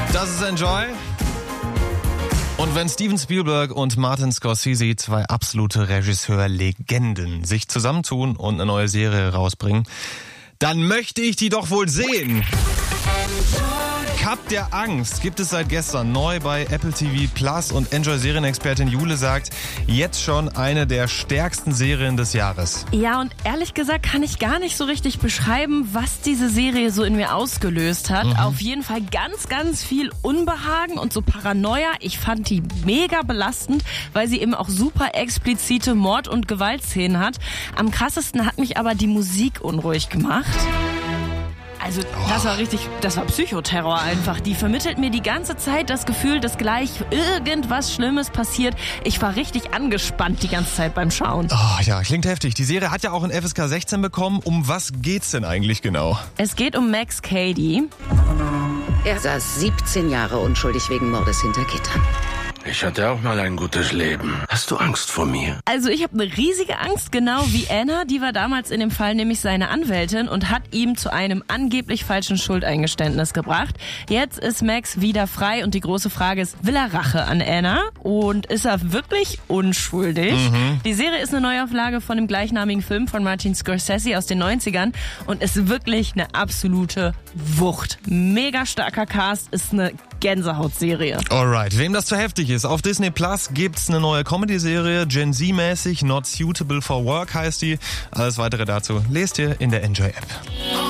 Das ist Enjoy. Und wenn Steven Spielberg und Martin Scorsese, zwei absolute Regisseurlegenden, sich zusammentun und eine neue Serie rausbringen, dann möchte ich die doch wohl sehen. Cup der Angst gibt es seit gestern neu bei Apple TV Plus und Enjoy-Serienexpertin Jule sagt, jetzt schon eine der stärksten Serien des Jahres. Ja, und ehrlich gesagt kann ich gar nicht so richtig beschreiben, was diese Serie so in mir ausgelöst hat. Auf jeden Fall ganz, ganz viel Unbehagen und so Paranoia. Ich fand die mega belastend, weil sie eben auch super explizite Mord- und Gewaltszenen hat. Am krassesten hat mich aber die Musik unruhig gemacht. Also das war Psychoterror einfach. Die vermittelt mir die ganze Zeit das Gefühl, dass gleich irgendwas Schlimmes passiert. Ich war richtig angespannt die ganze Zeit beim Schauen. Oh ja, klingt heftig. Die Serie hat ja auch ein FSK 16 bekommen. Um was geht's denn eigentlich genau? Es geht um Max Cady. Er saß 17 Jahre unschuldig wegen Mordes hinter Gittern. Ich hatte auch mal ein gutes Leben. Hast du Angst vor mir? Also ich habe eine riesige Angst, genau wie Anna. Die war damals in dem Fall nämlich seine Anwältin und hat ihm zu einem angeblich falschen Schuldeingeständnis gebracht. Jetzt ist Max wieder frei und die große Frage ist, will er Rache an Anna? Und ist er wirklich unschuldig? Die Serie ist eine Neuauflage von dem gleichnamigen Film von Martin Scorsese aus den 90ern und ist wirklich eine absolute Wucht. Mega starker Cast, ist eine Gänsehautserie. Alright, wem das zu heftig ist, auf Disney Plus gibt's eine neue Comedy-Serie, Gen Z-mäßig, Not Suitable for Work heißt die. Alles weitere dazu lest ihr in der Enjoy-App.